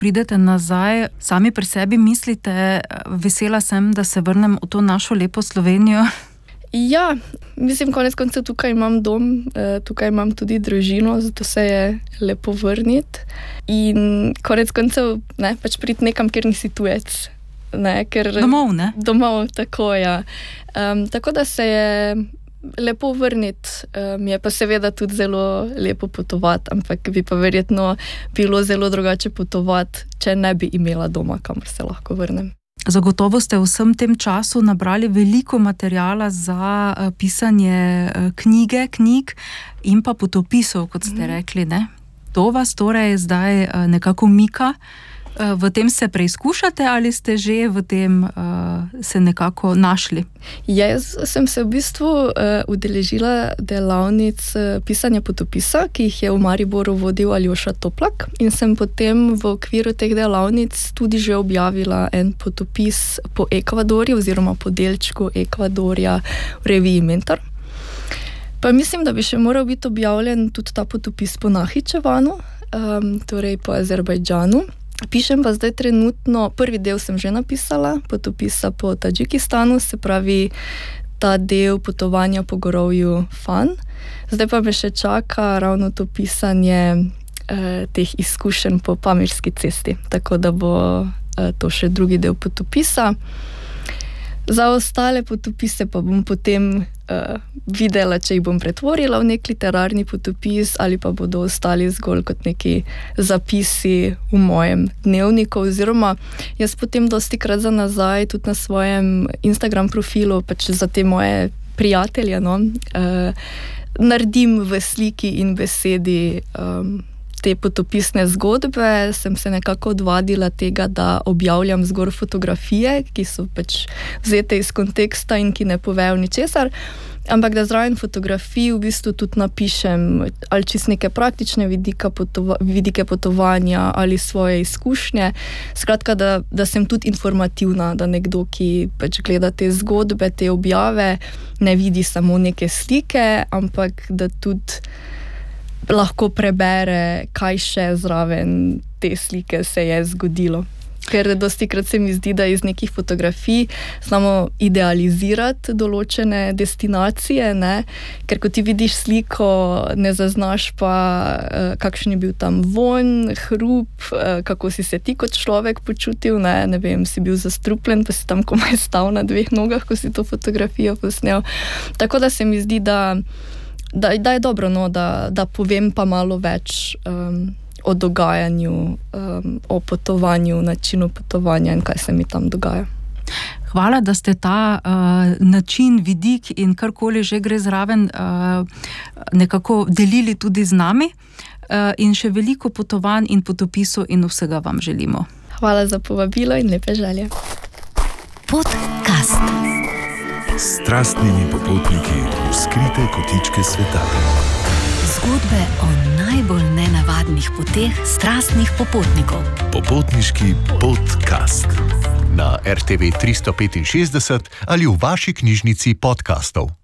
pridete nazaj, sami pri sebi mislite, vesela sem, da se vrnem v to našo lepo Slovenijo? Ja, mislim, konec koncev tukaj imam dom, tukaj imam tudi družino, zato se je lepo vrniti. In konec koncev, pač priti nekam, kjer nisi tujec. Domov, ne? Domov, tako, ja. Tako da se je lepo vrniti, mi je pa seveda tudi zelo lepo potovati, ampak bi pa verjetno bilo zelo drugače potovati, če ne bi imela doma, kamor se lahko vrnem. Zagotovo ste v vsem tem času nabrali veliko materiala za pisanje knjig in pa potopisov, kot ste rekli, ne? To vas torej zdaj nekako mika. V tem se preizkušate ali ste že v tem se nekako našli? Jaz sem se v bistvu udeležila delavnic pisanja potopisa, ki jih je v Mariboru vodil Aljoša Toplak, in sem potem v okviru teh delavnic tudi že objavila en potopis po Ekvadorju oziroma po delčku Ekvadorja v reviji Mentor. Pa mislim, da bi še moral biti objavljen tudi ta potopis po Nahičevanu, torej po Azerbajdžanu. Pišem pa zdaj trenutno, prvi del sem že napisala, potopisa po Tadžikistanu, se pravi ta del potovanja po gorovju Fan. Zdaj pa me še čaka ravno to pisanje teh izkušenj po Pamirski cesti, tako da bo to še drugi del potopisa. Za ostale potopise pa bom potem videla, če jih bom pretvorila v nek literarni potopis ali pa bodo ostali zgolj kot neki zapisi v mojem dnevniku, oziroma jaz potem dostikrat za nazaj tudi na svojem Instagram profilu, pač za te moje prijatelje, naredim v sliki in besedi te potopisne zgodbe. Sem se nekako odvadila tega, da objavljam zgolj fotografije, ki so pač vzete iz konteksta in ki ne povejo ničesar, ampak da zraven fotografij v bistvu tudi napišem ali čisto neke praktične vidike potovanja ali svoje izkušnje. Skratka, da sem tudi informativna, da nekdo, ki pač gleda te zgodbe, te objave, ne vidi samo neke slike, ampak da tudi lahko prebere, kaj še zraven te slike se je zgodilo. Ker dostikrat se mi zdi, da iz nekih fotografij znamo idealizirati določene destinacije, ker ko ti vidiš sliko, ne zaznaš pa, kakšen je bil tam vonj, hrup, kako si se ti kot človek počutil, ne vem, si bil zastrupljen, pa si tam komaj stal na dveh nogah, ko si to fotografijo posnel. Tako da se mi zdi, da je dobro, da povem pa malo več o dogajanju, o potovanju, načinu potovanja in kaj se mi tam dogaja. Hvala, da ste ta način, vidik in karkoli že gre zraven nekako delili tudi z nami, in še veliko potovanj in potopisov in vsega vam želimo. Hvala za povabilo in lepe želje. Podcast. Strastnimi popotniki v skrite kotičke sveta. Zgodbe o najbolj nenavadnih poteh strastnih popotnikov. Popotniški podcast. Na RTV 365 ali v vaši knjižnici podcastov.